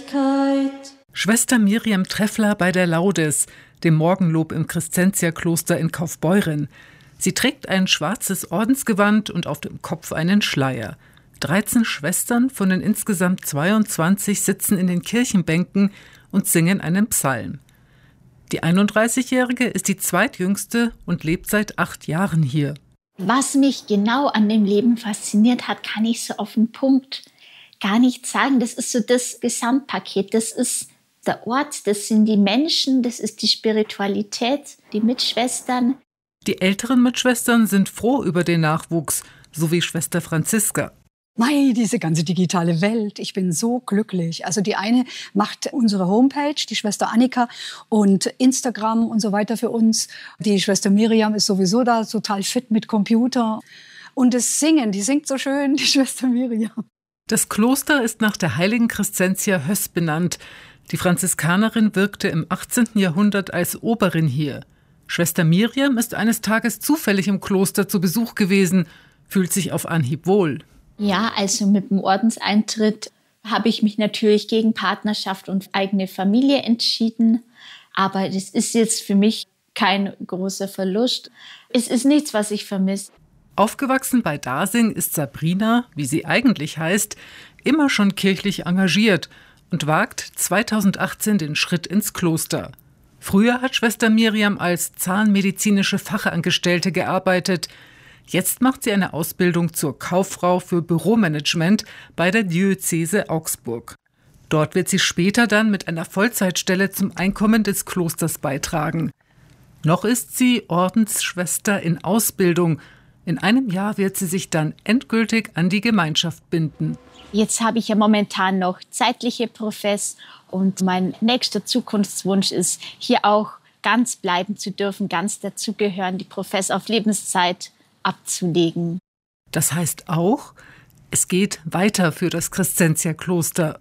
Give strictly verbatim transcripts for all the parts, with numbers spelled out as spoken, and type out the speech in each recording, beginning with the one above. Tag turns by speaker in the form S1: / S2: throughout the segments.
S1: Ewigkeit.
S2: Schwester Miriam Treffler bei der Laudes, dem Morgenlob im Crescentia-Kloster in Kaufbeuren. Sie trägt ein schwarzes Ordensgewand und auf dem Kopf einen Schleier. dreizehn Schwestern von den insgesamt zweiundzwanzig sitzen in den Kirchenbänken und singen einen Psalm. Die einunddreißigjährige ist die zweitjüngste und lebt seit acht Jahren hier.
S3: Was mich genau an dem Leben fasziniert hat, kann ich so auf den Punkt gar nicht sagen. Das ist so das Gesamtpaket. Das ist der Ort, das sind die Menschen, das ist die Spiritualität, die Mitschwestern.
S2: Die älteren Mitschwestern sind froh über den Nachwuchs, so wie Schwester Franziska.
S4: Mei, diese ganze digitale Welt, ich bin so glücklich. Also die eine macht unsere Homepage, die Schwester Annika, und Instagram und so weiter für uns. Die Schwester Miriam ist sowieso da total fit mit Computer. Und das Singen, die singt so schön, die Schwester Miriam.
S2: Das Kloster ist nach der heiligen Crescentia Höss benannt. Die Franziskanerin wirkte im achtzehnten Jahrhundert als Oberin hier. Schwester Miriam ist eines Tages zufällig im Kloster zu Besuch gewesen, fühlt sich auf Anhieb wohl.
S3: Ja, also mit dem Ordenseintritt habe ich mich natürlich gegen Partnerschaft und eigene Familie entschieden. Aber das ist jetzt für mich kein großer Verlust. Es ist nichts, was ich vermisse.
S2: Aufgewachsen bei Dasing ist Sabrina, wie sie eigentlich heißt, immer schon kirchlich engagiert und wagt zweitausendachtzehn den Schritt ins Kloster. Früher hat Schwester Miriam als zahnmedizinische Fachangestellte gearbeitet. Jetzt macht sie eine Ausbildung zur Kauffrau für Büromanagement bei der Diözese Augsburg. Dort wird sie später dann mit einer Vollzeitstelle zum Einkommen des Klosters beitragen. Noch ist sie Ordensschwester in Ausbildung. In einem Jahr wird sie sich dann endgültig an die Gemeinschaft binden.
S3: Jetzt habe ich ja momentan noch zeitliche Profess und mein nächster Zukunftswunsch ist, hier auch ganz bleiben zu dürfen, ganz dazugehören, die Profess auf Lebenszeit abzulegen.
S2: Das heißt auch, es geht weiter für das Crescentia-Kloster.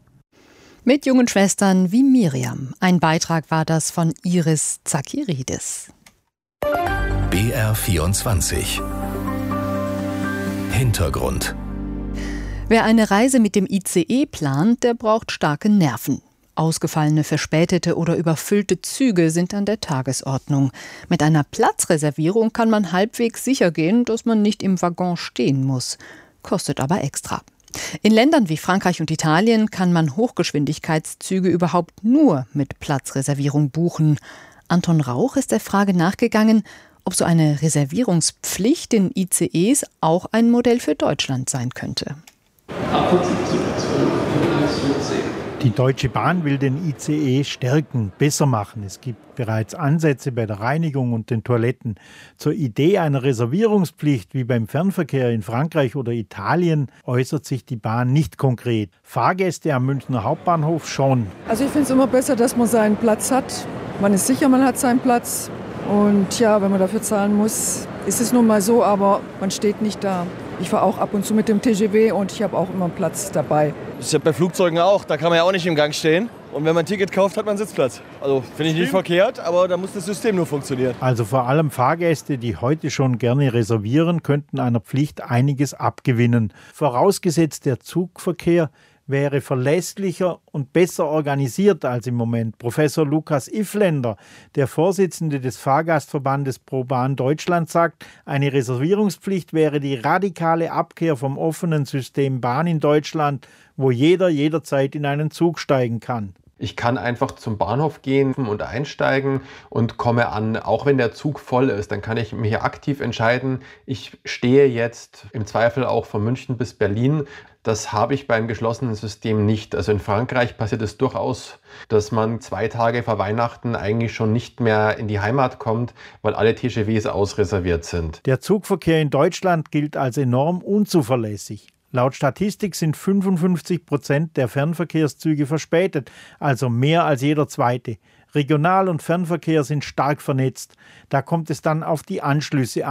S5: Mit jungen Schwestern wie Miriam. Ein Beitrag war das von Iris Zakiridis.
S6: B R vierundzwanzig Hintergrund.
S5: Wer eine Reise mit dem I C E plant, der braucht starke Nerven. Ausgefallene, verspätete oder überfüllte Züge sind an der Tagesordnung. Mit einer Platzreservierung kann man halbwegs sicher gehen, dass man nicht im Waggon stehen muss. Kostet aber extra. In Ländern wie Frankreich und Italien kann man Hochgeschwindigkeitszüge überhaupt nur mit Platzreservierung buchen. Anton Rauch ist der Frage nachgegangen, ob so eine Reservierungspflicht in I C Es auch ein Modell für Deutschland sein könnte.
S7: Die Deutsche Bahn will den I C E stärken, besser machen. Es gibt bereits Ansätze bei der Reinigung und den Toiletten. Zur Idee einer Reservierungspflicht wie beim Fernverkehr in Frankreich oder Italien äußert sich die Bahn nicht konkret. Fahrgäste am Münchner Hauptbahnhof schon.
S8: Also ich finde es immer besser, dass man seinen Platz hat. Man ist sicher, man hat seinen Platz. Und ja, wenn man dafür zahlen muss, ist es nun mal so, aber man steht nicht da. Ich fahre auch ab und zu mit dem T G V und ich habe auch immer einen Platz dabei.
S9: Das ist ja bei Flugzeugen auch, da kann man ja auch nicht im Gang stehen. Und wenn man ein Ticket kauft, hat man einen Sitzplatz. Also finde ich nicht verkehrt, aber da muss das System nur funktionieren.
S7: Also vor allem Fahrgäste, die heute schon gerne reservieren, könnten einer Pflicht einiges abgewinnen. Vorausgesetzt, der Zugverkehr wäre verlässlicher und besser organisiert als im Moment. Professor Lukas Iffländer, der Vorsitzende des Fahrgastverbandes ProBahn Deutschland, sagt, eine Reservierungspflicht wäre die radikale Abkehr vom offenen System Bahn in Deutschland, wo jeder jederzeit in einen Zug steigen kann.
S10: Ich kann einfach zum Bahnhof gehen und einsteigen und komme an, auch wenn der Zug voll ist, dann kann ich mich hier aktiv entscheiden, ich stehe jetzt im Zweifel auch von München bis Berlin. Das habe ich beim geschlossenen System nicht. Also in Frankreich passiert es durchaus, dass man zwei Tage vor Weihnachten eigentlich schon nicht mehr in die Heimat kommt, weil alle T G Vs ausreserviert sind.
S7: Der Zugverkehr in Deutschland gilt als enorm unzuverlässig. Laut Statistik sind fünfundfünfzig Prozent der Fernverkehrszüge verspätet, also mehr als jeder zweite. Regional- und Fernverkehr sind stark vernetzt. Da kommt es dann auf die Anschlüsse an.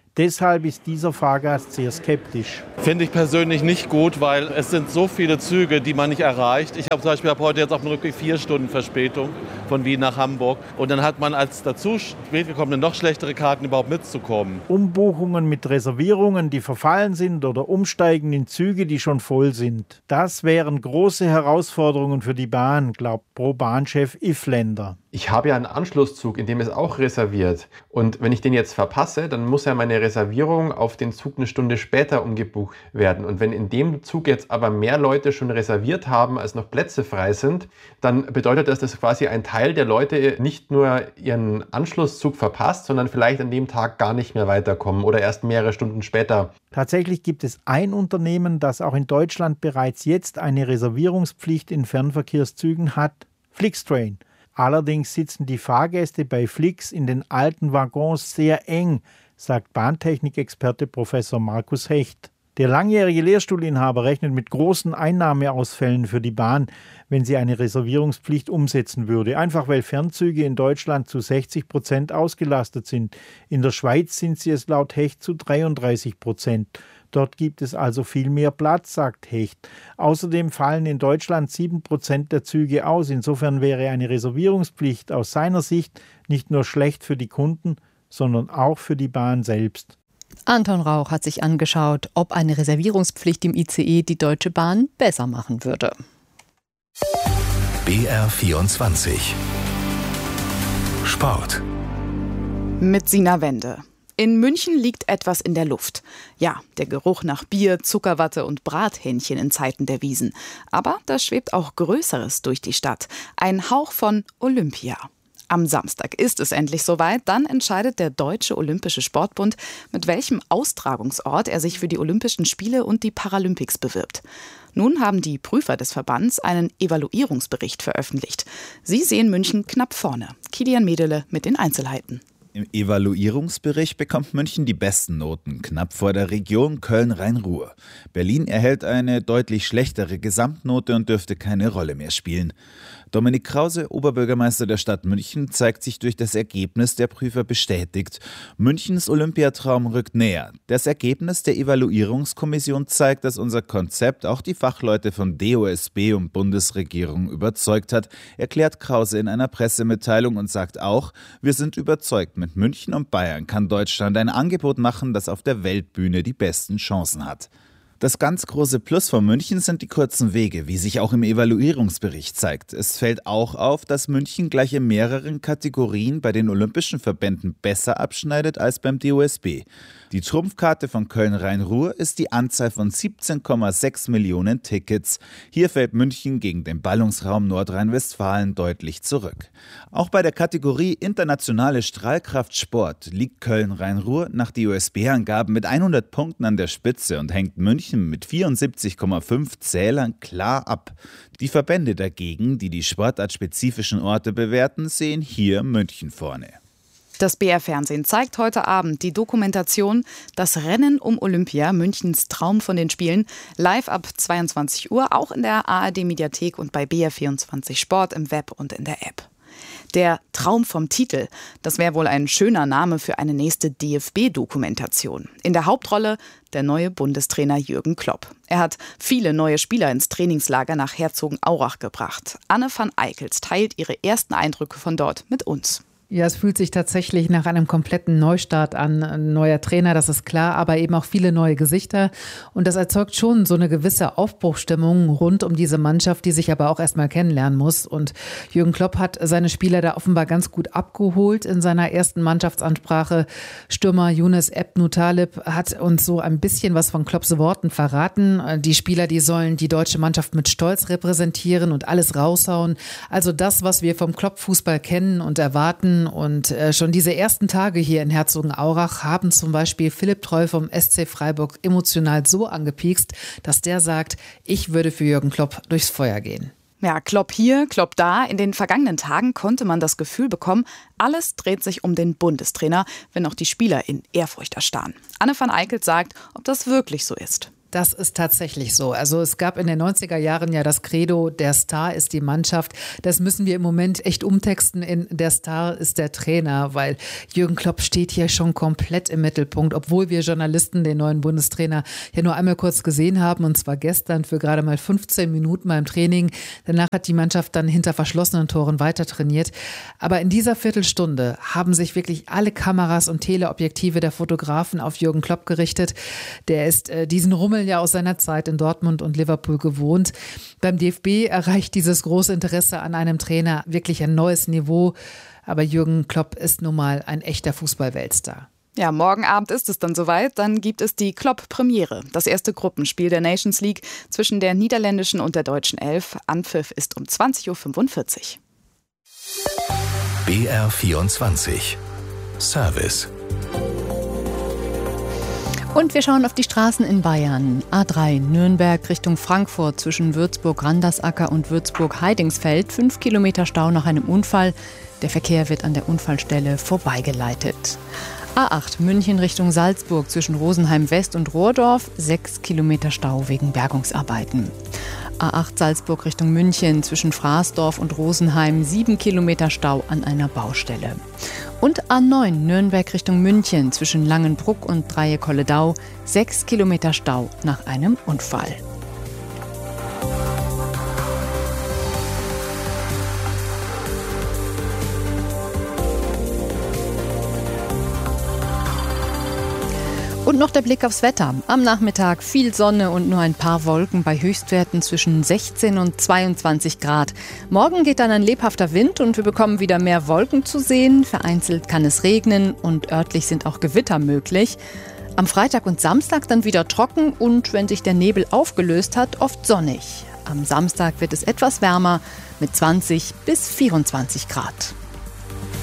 S7: Deshalb ist dieser Fahrgast sehr skeptisch.
S1: Finde ich persönlich nicht gut, weil es sind so viele Züge, die man nicht erreicht. Ich habe zum Beispiel hab heute jetzt auf dem Rückweg vier Stunden Verspätung von Wien nach Hamburg. Und dann hat man als dazu spät gekommene noch schlechtere Karten überhaupt mitzukommen.
S7: Umbuchungen mit Reservierungen, die verfallen sind, oder Umsteigen in Züge, die schon voll sind. Das wären große Herausforderungen für die Bahn, glaubt Pro-Bahn-Chef Ifländer.
S10: Ich habe ja einen Anschlusszug, in dem ist auch reserviert. Und wenn ich den jetzt verpasse, dann muss ja meine Reservierung auf den Zug eine Stunde später umgebucht werden. Und wenn in dem Zug jetzt aber mehr Leute schon reserviert haben, als noch Plätze frei sind, dann bedeutet das, dass quasi ein Teil der Leute nicht nur ihren Anschlusszug verpasst, sondern vielleicht an dem Tag gar nicht mehr weiterkommen oder erst mehrere Stunden später.
S7: Tatsächlich gibt es ein Unternehmen, das auch in Deutschland bereits jetzt eine Reservierungspflicht in Fernverkehrszügen hat: Flixtrain. Allerdings sitzen die Fahrgäste bei Flix in den alten Waggons sehr eng, sagt Bahntechnikexperte Professor Markus Hecht. Der langjährige Lehrstuhlinhaber rechnet mit großen Einnahmeausfällen für die Bahn, wenn sie eine Reservierungspflicht umsetzen würde. Einfach weil Fernzüge in Deutschland zu sechzig Prozent ausgelastet sind. In der Schweiz sind sie es laut Hecht zu dreiunddreißig Prozent. Dort gibt es also viel mehr Platz, sagt Hecht. Außerdem fallen in Deutschland sieben Prozent der Züge aus. Insofern wäre eine Reservierungspflicht aus seiner Sicht nicht nur schlecht für die Kunden, sondern auch für die Bahn selbst.
S5: Anton Rauch hat sich angeschaut, ob eine Reservierungspflicht im I C E die Deutsche Bahn besser machen würde.
S6: B R vierundzwanzig Sport
S11: mit Sina Wende. In München liegt etwas in der Luft. Ja, der Geruch nach Bier, Zuckerwatte und Brathähnchen in Zeiten der Wiesn. Aber da schwebt auch Größeres durch die Stadt. Ein Hauch von Olympia. Am Samstag ist es endlich soweit. Dann entscheidet der Deutsche Olympische Sportbund, mit welchem Austragungsort er sich für die Olympischen Spiele und die Paralympics bewirbt. Nun haben die Prüfer des Verbands einen Evaluierungsbericht veröffentlicht. Sie sehen München knapp vorne. Kilian Medele mit den Einzelheiten.
S12: Im Evaluierungsbericht bekommt München die besten Noten, knapp vor der Region Köln-Rhein-Ruhr. Berlin erhält eine deutlich schlechtere Gesamtnote und dürfte keine Rolle mehr spielen. Dominik Krause, Oberbürgermeister der Stadt München, zeigt sich durch das Ergebnis der Prüfer bestätigt. Münchens Olympiatraum rückt näher. Das Ergebnis der Evaluierungskommission zeigt, dass unser Konzept auch die Fachleute von D O S B und Bundesregierung überzeugt hat, erklärt Krause in einer Pressemitteilung und sagt auch, wir sind überzeugt, mit München und Bayern kann Deutschland ein Angebot machen, das auf der Weltbühne die besten Chancen hat. Das ganz große Plus von München sind die kurzen Wege, wie sich auch im Evaluierungsbericht zeigt. Es fällt auch auf, dass München gleich in mehreren Kategorien bei den Olympischen Verbänden besser abschneidet als beim D O S B. Die Trumpfkarte von Köln-Rhein-Ruhr ist die Anzahl von siebzehn Komma sechs Millionen Tickets. Hier fällt München gegen den Ballungsraum Nordrhein-Westfalen deutlich zurück. Auch bei der Kategorie Internationale Strahlkraftsport liegt Köln-Rhein-Ruhr nach D O S B-Angaben mit hundert Punkten an der Spitze und hängt München mit vierundsiebzig Komma fünf Zählern klar ab. Die Verbände dagegen, die die sportartspezifischen Orte bewerten, sehen hier München vorne.
S11: Das B R-Fernsehen zeigt heute Abend die Dokumentation Das Rennen um Olympia, Münchens Traum von den Spielen, live ab zweiundzwanzig Uhr, auch in der A R D-Mediathek und bei B R vierundzwanzig Sport im Web und in der App. Der Traum vom Titel, das wäre wohl ein schöner Name für eine nächste D F B-Dokumentation. In der Hauptrolle der neue Bundestrainer Jürgen Klopp. Er hat viele neue Spieler ins Trainingslager nach Herzogenaurach gebracht. Anne van Eickelt teilt ihre ersten Eindrücke von dort mit uns.
S13: Ja, es fühlt sich tatsächlich nach einem kompletten Neustart an. Ein neuer Trainer, das ist klar, aber eben auch viele neue Gesichter. Und das erzeugt schon so eine gewisse Aufbruchsstimmung rund um diese Mannschaft, die sich aber auch erstmal kennenlernen muss. Und Jürgen Klopp hat seine Spieler da offenbar ganz gut abgeholt in seiner ersten Mannschaftsansprache. Stürmer Younes Ebn-Taleb hat uns so ein bisschen was von Klopps Worten verraten. Die Spieler, die sollen die deutsche Mannschaft mit Stolz repräsentieren und alles raushauen. Also das, was wir vom Klopp-Fußball kennen und erwarten. Und äh, schon diese ersten Tage hier in Herzogenaurach haben zum Beispiel Philipp Treu vom S C Freiburg emotional so angepiekst, dass der sagt, ich würde für Jürgen Klopp durchs Feuer gehen.
S11: Ja, Klopp hier, Klopp da. In den vergangenen Tagen konnte man das Gefühl bekommen, alles dreht sich um den Bundestrainer, wenn auch die Spieler in Ehrfurcht erstarren. Anne van Eickelt sagt, ob das wirklich so ist.
S13: Das ist tatsächlich so. Also es gab in den neunziger Jahren ja das Credo, der Star ist die Mannschaft. Das müssen wir im Moment echt umtexten in der Star ist der Trainer, weil Jürgen Klopp steht hier schon komplett im Mittelpunkt, obwohl wir Journalisten den neuen Bundestrainer ja nur einmal kurz gesehen haben, und zwar gestern für gerade mal fünfzehn Minuten beim Training. Danach hat die Mannschaft dann hinter verschlossenen Toren weiter trainiert. Aber in dieser Viertelstunde haben sich wirklich alle Kameras und Teleobjektive der Fotografen auf Jürgen Klopp gerichtet. Der ist äh, diesen Rummel ja aus seiner Zeit in Dortmund und Liverpool gewohnt. Beim D F B erreicht dieses große Interesse an einem Trainer wirklich ein neues Niveau. Aber Jürgen Klopp ist nun mal ein echter Fußball-Weltstar.
S11: Ja, morgen Abend ist es dann soweit. Dann gibt es die Klopp-Premiere. Das erste Gruppenspiel der Nations League zwischen der niederländischen und der deutschen Elf. Anpfiff ist um zwanzig Uhr fünfundvierzig.
S6: B R vierundzwanzig Service.
S5: Und wir schauen auf die Straßen in Bayern. A drei Nürnberg Richtung Frankfurt zwischen Würzburg-Randersacker und Würzburg-Heidingsfeld. Fünf Kilometer Stau nach einem Unfall. Der Verkehr wird an der Unfallstelle vorbeigeleitet. A acht München Richtung Salzburg zwischen Rosenheim West und Rohrdorf. Sechs Kilometer Stau wegen Bergungsarbeiten. A acht Salzburg Richtung München zwischen Fraßdorf und Rosenheim. Sieben Kilometer Stau an einer Baustelle. Und A neun Nürnberg Richtung München zwischen Langenbruck und Dreieck-Holledau. Sechs Kilometer Stau nach einem Unfall. Und noch der Blick aufs Wetter. Am Nachmittag viel Sonne und nur ein paar Wolken bei Höchstwerten zwischen sechzehn und zweiundzwanzig Grad. Morgen geht dann ein lebhafter Wind und wir bekommen wieder mehr Wolken zu sehen. Vereinzelt kann es regnen und örtlich sind auch Gewitter möglich. Am Freitag und Samstag dann wieder trocken und, wenn sich der Nebel aufgelöst hat, oft sonnig. Am Samstag wird es etwas wärmer mit zwanzig bis vierundzwanzig Grad.